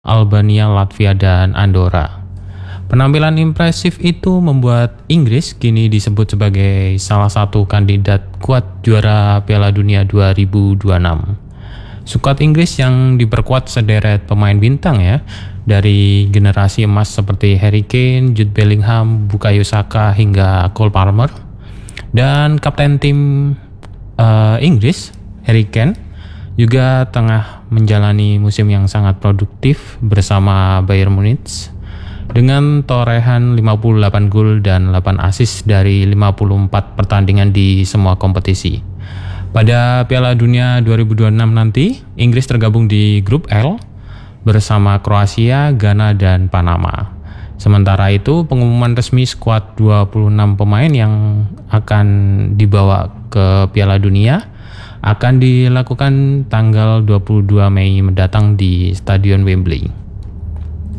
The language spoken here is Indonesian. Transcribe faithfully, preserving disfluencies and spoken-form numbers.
Albania, Latvia, dan Andorra. Penampilan impresif itu membuat Inggris kini disebut sebagai salah satu kandidat kuat juara Piala Dunia dua ribu dua puluh enam. Skuad Inggris yang diperkuat sederet pemain bintang ya, dari generasi emas seperti Harry Kane, Jude Bellingham, Bukayo Saka hingga Cole Palmer. Dan kapten tim uh, Inggris, Harry Kane, juga tengah menjalani musim yang sangat produktif bersama Bayern Munich dengan torehan lima puluh delapan gol dan delapan assist dari lima puluh empat pertandingan di semua kompetisi. Pada Piala Dunia dua ribu dua puluh enam nanti, Inggris tergabung di grup L bersama Kroasia, Ghana, dan Panama. Sementara itu, pengumuman resmi skuad dua puluh enam pemain yang akan dibawa ke Piala Dunia akan dilakukan tanggal dua puluh dua Mei mendatang di Stadion Wembley.